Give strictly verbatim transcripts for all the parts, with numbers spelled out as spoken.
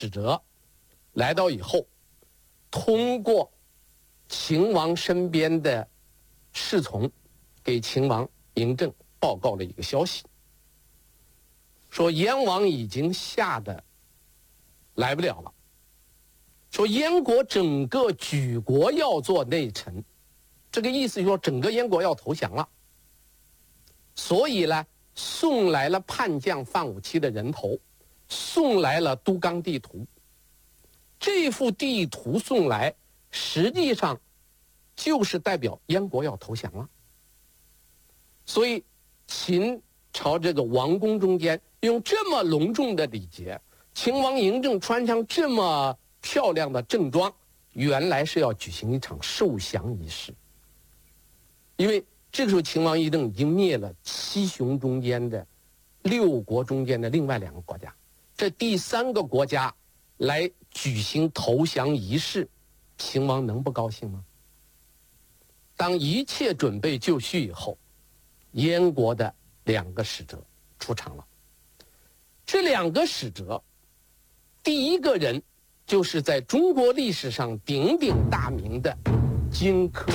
使者来到以后，通过秦王身边的侍从给秦王嬴政报告了一个消息，说燕王已经吓得来不了了，说燕国整个举国要做内臣，这个意思就是说整个燕国要投降了，所以呢送来了叛将范武期的人头，送来了都纲地图。这幅地图送来，实际上就是代表燕国要投降了。所以秦朝这个王宫中间用这么隆重的礼节，秦王嬴政穿上这么漂亮的正装，原来是要举行一场受降仪式。因为这个时候秦王嬴政已经灭了七雄中间的六国中间的另外两个国家，这第三个国家来举行投降仪式，秦王能不高兴吗？当一切准备就绪以后，燕国的两个使者出场了。这两个使者，第一个人就是在中国历史上鼎鼎大名的荆轲，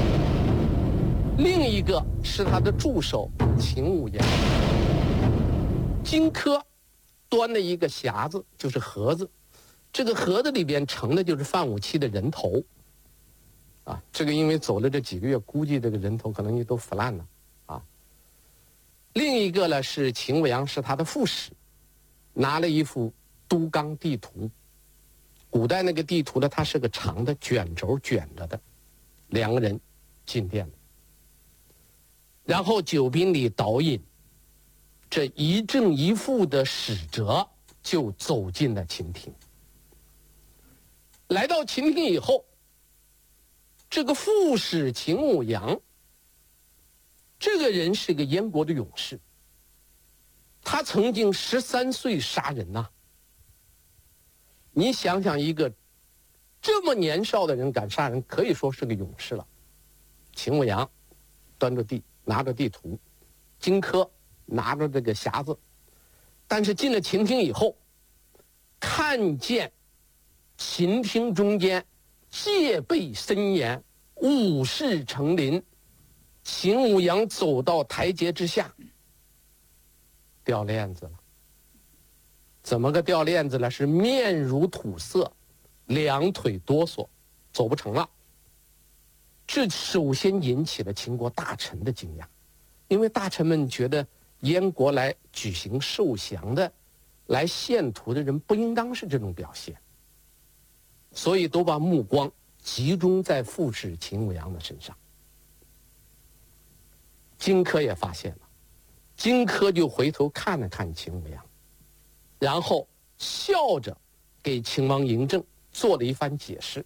另一个是他的助手秦舞阳。荆轲端了一个匣子，就是盒子，这个盒子里边盛的就是范武期的人头啊，这个因为走了这几个月，估计这个人头可能也都腐烂了啊。另一个呢是秦舞阳，是他的副使，拿了一幅都纲地图。古代那个地图呢，它是个长的卷轴卷着的。两个人进殿了，然后酒宾里导引，这一正一负的使者就走进了秦庭。来到秦庭以后，这个副使秦舞阳，这个人是个燕国的勇士，他曾经十三岁杀人呐、啊。你想想，一个这么年少的人敢杀人，可以说是个勇士了。秦舞阳端着地，拿着地图，荆轲拿着这个匣子，但是进了秦庭以后，看见秦厅中间戒备森严，武士成林。秦舞阳走到台阶之下，掉链子了。怎么个掉链子了？是面如土色，两腿哆嗦，走不成了。这首先引起了秦国大臣的惊讶，因为大臣们觉得燕国来举行受降的、来献图的人不应当是这种表现，所以都把目光集中在副使秦舞阳的身上。荆轲也发现了，荆轲就回头看了看秦舞阳，然后笑着给秦王嬴政做了一番解释。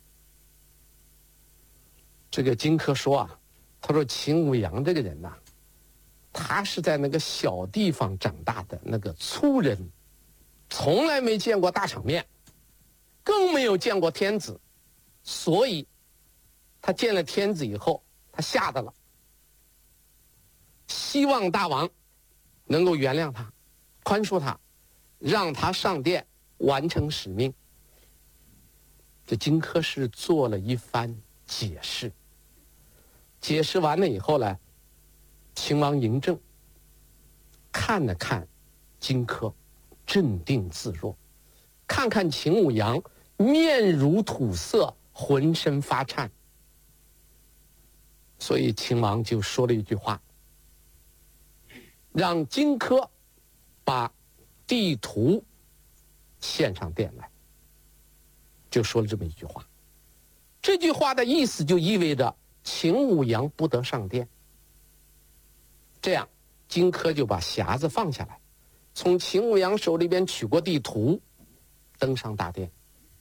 这个荆轲说啊，他说秦舞阳这个人呐、啊，他是在那个小地方长大的那个粗人，从来没见过大场面，更没有见过天子，所以他见了天子以后，他吓得了，希望大王能够原谅他，宽恕他，让他上殿完成使命。这荆轲是做了一番解释，解释完了以后呢，秦王嬴政看了看荆轲，镇定自若，看看秦舞阳面如土色，浑身发颤，所以秦王就说了一句话，让荆轲把地图献上殿来，就说了这么一句话。这句话的意思就意味着秦舞阳不得上殿。这样荆轲就把匣子放下来，从秦舞阳手里边取过地图，登上大殿。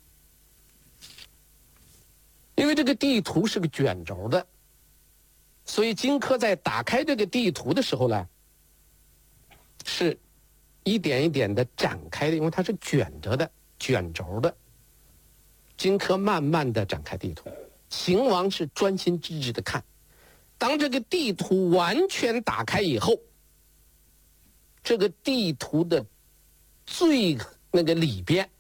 因为这个地图是个卷轴的，所以荆轲在打开这个地图的时候呢，是一点一点的展开的，因为它是卷着的，卷轴的。荆轲慢慢的展开地图，秦王是专心致志的看。当这个地图完全打开以后，这个地图的最那个里边